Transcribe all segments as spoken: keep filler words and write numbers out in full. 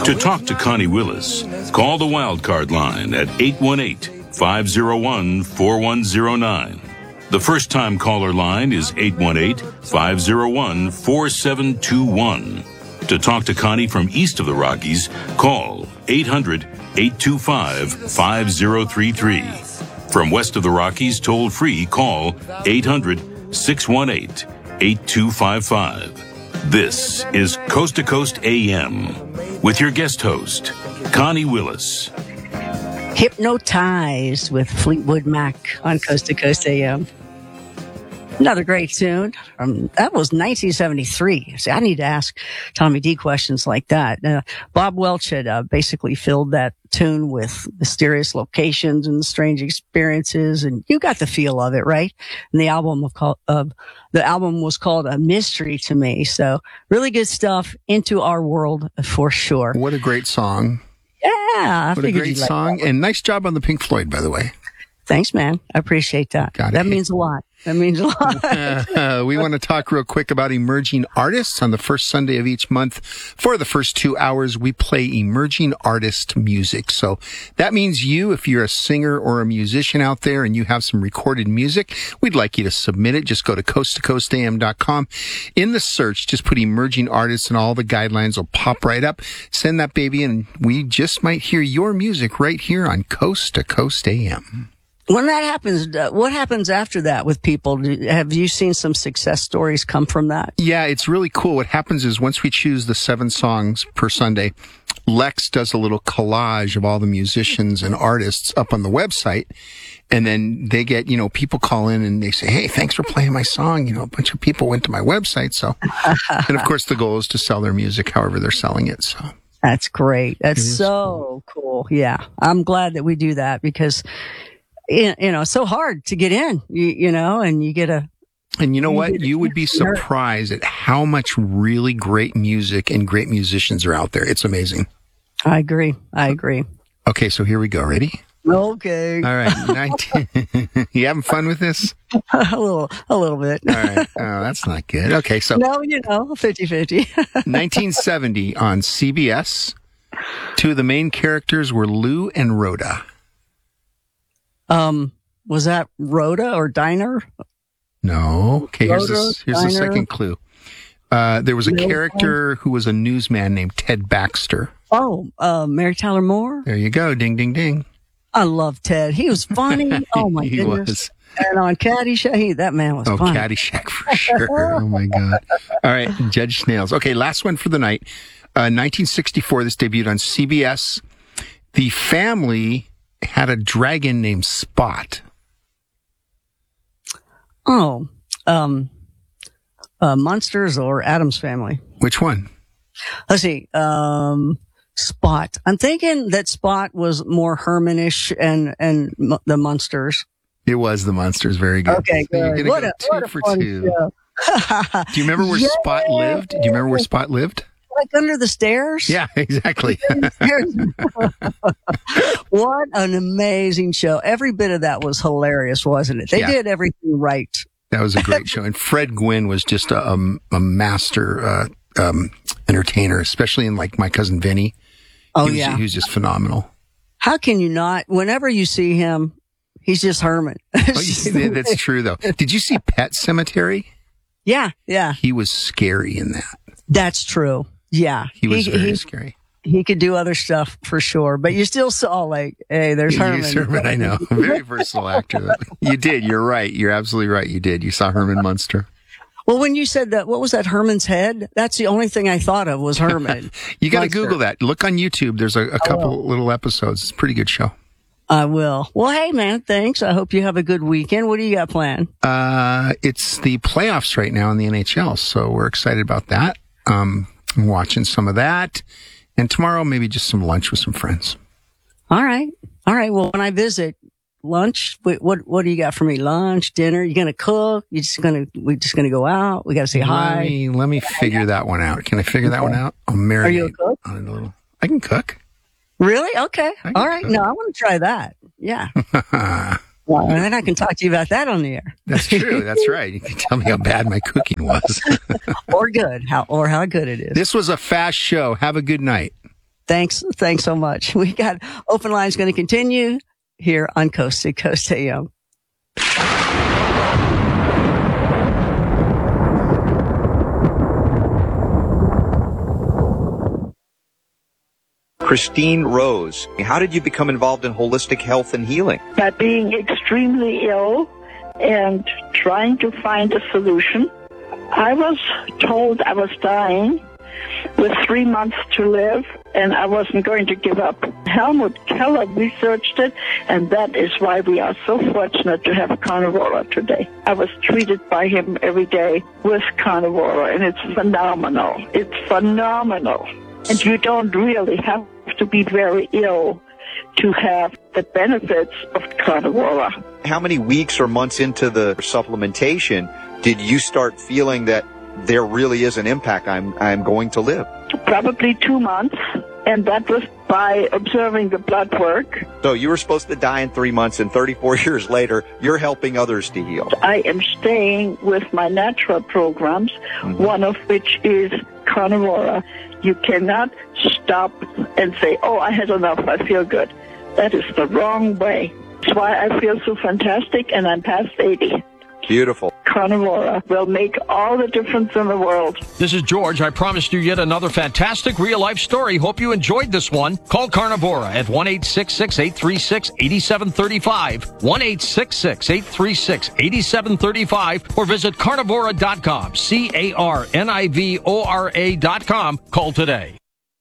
To talk to Connie Willis, call the Wildcard line at eight one eight, five oh one, four one oh nine. The first-time caller line is eight one eight, five oh one, four seven two one. To talk to Connie from east of the Rockies, call eight hundred, eight two five, five oh three three. From west of the Rockies, toll-free, call eight hundred, six one eight, eight two five five. This is Coast to Coast A M with your guest host, Connie Willis. Hypnotized with Fleetwood Mac on Coast to Coast A M. Another great tune. Um, that was nineteen seventy-three. See, I need to ask Tommy D questions like that. Uh, Bob Welch had uh, basically filled that tune with mysterious locations and strange experiences, and you got the feel of it, right? And the album of called, uh, the album was called A Mystery to Me. So really good stuff into our world for sure. What a great song. Yeah. I what a great like song. that. And nice job on the Pink Floyd, by the way. Thanks, man. I appreciate that. Got that it. means a lot. That means a lot. uh, we want to talk real quick about emerging artists. On the first Sunday of each month, for the first two hours, we play emerging artist music. So that means you, if you're a singer or a musician out there and you have some recorded music, we'd like you to submit it. Just go to coast to coast a m dot com. In the search, just put emerging artists and all the guidelines will pop right up. Send that baby and we just might hear your music right here on Coast to Coast A M. When that happens, uh, what happens after that with people? Do, have you seen some success stories come from that? Yeah, it's really cool. What happens is once we choose the seven songs per Sunday, Lex does a little collage of all the musicians and artists up on the website. And then they get, you know, people call in and they say, hey, thanks for playing my song. You know, a bunch of people went to my website. So, and of course the goal is to sell their music however they're selling it. So that's great. That's so cool. Yeah. I'm glad that we do that because you know, it's so hard to get in, you, you know, and you get a. And you know what? You would be surprised at how much really great music and great musicians are out there. It's amazing. I agree. I agree. Okay, so here we go. Ready? Okay. All right. nineteen You having fun with this? a little, a little bit. All right. Oh, that's not good. Okay, so. No, you know, fifty-fifty. nineteen seventy on C B S. Two of the main characters were Lou and Rhoda. Um, was that Rhoda or Diner? No. Okay, here's Rhoda, the, here's the Diner. second clue. Uh, there was a No. character who was a newsman named Ted Baxter. Oh, uh, Mary Tyler Moore. There you go. Ding, ding, ding. I love Ted. He was funny. Oh my He goodness. was. And on Caddyshack, he, that man was Oh, funny. Caddyshack for sure. Oh, my God. All right, Judge Snails. Okay, last one for the night. Uh, nineteen sixty-four, this debuted on C B S. The family had a dragon named Spot. Oh, um, uh, Monsters or Addams Family. Which one? Let's see. Um, Spot. I'm thinking that Spot was more Hermanish and, and m- the Monsters. It was the Monsters. Very good. Okay, So you're good. gonna What go a, two what a for fun two. show. Do you remember where Yeah. Spot lived? Do you remember where Spot lived? Like under the stairs? Yeah, exactly. What an amazing show. Every bit of that was hilarious, wasn't it? They Yeah. did everything right. That was a great show. And Fred Gwynn was just a, a, a master uh, um, entertainer, especially in like My Cousin Vinny. Oh, he was, yeah. He was just phenomenal. How can you not? Whenever you see him, he's just Herman. Oh, yeah, that's true, though. Did you see Pet Cemetery? Yeah, yeah. He was scary in that. That's true. Yeah. He was very he, scary. he could do other stuff for sure, but you still saw like, hey, there's Herman. He's Herman, I know. Very versatile actor. You did. You're right. You're absolutely right. You did. You saw Herman Munster. Well, when you said that, what was that, Herman's head? That's the only thing I thought of was Herman. You got to Munster. Google that. Look on YouTube. There's a, a couple little episodes. It's a pretty good show. I will. Well, hey, man, thanks. I hope you have a good weekend. What do you got planned? Uh, it's the playoffs right now in the N H L, so we're excited about that. Um, I'm watching some of that. And tomorrow, maybe just some lunch with some friends. All right. All right. Well, when I visit, lunch, what, what, what do you got for me? Lunch, dinner? You going to cook? You just going to, we just going to go out? We got to say Let hi. me, let me figure that one out. Can I figure that one out? I'll marinate Are you a cook? on it a little. I can cook. Really? Okay. I can All right. cook. No, I want to try that. Yeah. Well, and then I can talk to you about that on the air. That's true. That's right. You can tell me how bad my cooking was. Or good. How, or how good it is. This was a fast show. Have a good night. Thanks. Thanks so much. We got Open Lines going to continue here on Coast to Coast A M. Christine Rose, how did you become involved in holistic health and healing? By being extremely ill and trying to find a solution. I was told I was dying with three months to live, and I wasn't going to give up. Helmut Keller researched it, and that is why we are so fortunate to have Carnivora today. I was treated by him every day with Carnivora, and it's phenomenal. It's phenomenal. And you don't really have to be very ill to have the benefits of Carnivora. How many weeks or months into the supplementation did you start feeling that there really is an impact? I'm I'm going to live? Probably two months, and that was by observing the blood work. So you were supposed to die in three months, and thirty-four years later, you're helping others to heal. I am staying with my natural programs, mm-hmm. one of which is Carnivora. You cannot stop and say, oh, I had enough, I feel good. That is the wrong way. That's why I feel so fantastic, and I'm past eighty. Beautiful. Carnivora will make all the difference in the world. This is George. I promised you yet another fantastic real-life story. Hope you enjoyed this one. Call Carnivora at one eight six six, eight three six, eight seven three five, one eight six six, eight three six, eight seven three five, or visit carnivora dot com, C A R N I V O R A dot com. Call today.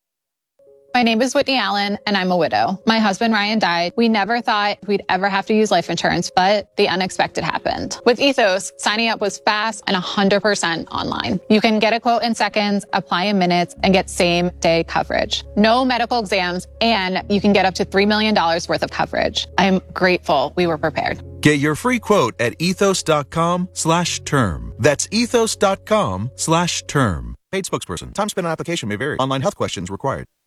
My name is Whitney Allen, and I'm a widow. My husband, Ryan, died. We never thought we'd ever have to use life insurance, but the unexpected happened. With Ethos, signing up was fast and one hundred percent online. You can get a quote in seconds, apply in minutes, and get same-day coverage. No medical exams, and you can get up to three million dollars worth of coverage. I am grateful we were prepared. Get your free quote at ethos.com slash term. That's ethos.com slash term. Paid spokesperson. Time spent on application may vary. Online health questions required.